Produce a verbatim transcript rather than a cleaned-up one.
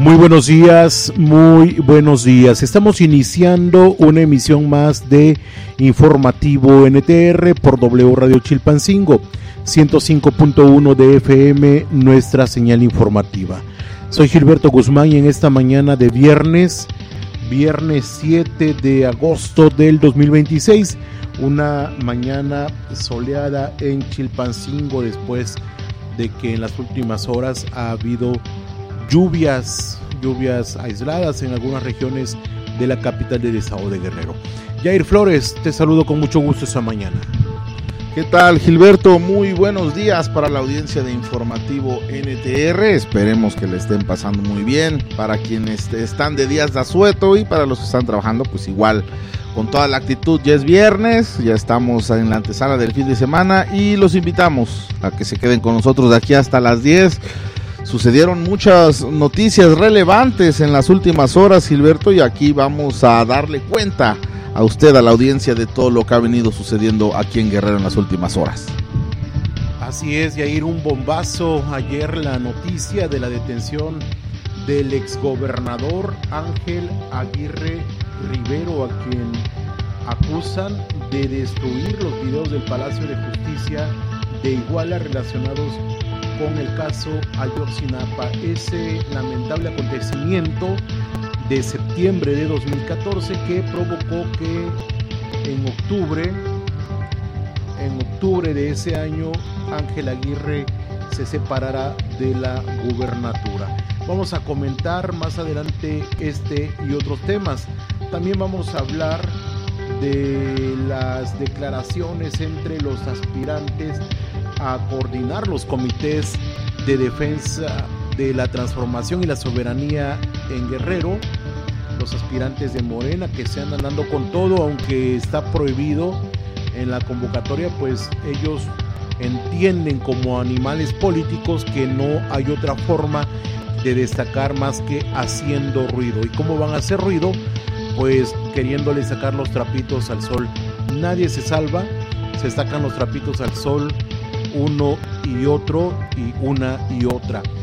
Muy buenos días, muy buenos días. Estamos iniciando una emisión más de Informativo N T R por W Radio Chilpancingo, ciento cinco punto uno de F M, nuestra señal informativa. Soy Gilberto Guzmán y en esta mañana de viernes, viernes siete de agosto del dos mil veintiséis, una mañana soleada en Chilpancingo después de que en las últimas horas ha habido lluvias, lluvias aisladas en algunas regiones de la capital del estado de Guerrero. Jair Flores, te saludo con mucho gusto esta mañana. ¿Qué tal, Gilberto? Muy buenos días para la audiencia de Informativo N T R. Esperemos que le estén pasando muy bien. Para quienes están de días de asueto y para los que están trabajando, pues igual, con toda la actitud. Ya es viernes, ya estamos en la antesala del fin de semana y los invitamos a que se queden con nosotros de aquí hasta las diez. Sucedieron muchas noticias relevantes en las últimas horas, Gilberto, y aquí vamos a darle cuenta a usted, a la audiencia, de todo lo que ha venido sucediendo aquí en Guerrero en las últimas horas. Así es, Yair, un bombazo ayer la noticia de la detención del exgobernador Ángel Aguirre Rivero, a quien acusan de destruir los videos del Palacio de Justicia de Iguala relacionados con el caso Ayotzinapa. Ese lamentable acontecimiento de septiembre de dos mil catorce que provocó que en octubre en octubre de ese año Ángel Aguirre se separara de la gubernatura. Vamos a comentar más adelante este y otros temas. También vamos a hablar de las declaraciones entre los aspirantes a coordinar los comités de defensa de la transformación y la soberanía en Guerrero, los aspirantes de Morena que se andan dando con todo, aunque está prohibido en la convocatoria, pues ellos entienden como animales políticos que no hay otra forma de destacar más que haciendo ruido. ¿Y cómo van a hacer ruido? Pues queriéndole sacar los trapitos al sol. Nadie se salva, se sacan los trapitos al sol uno y otro y una y otra.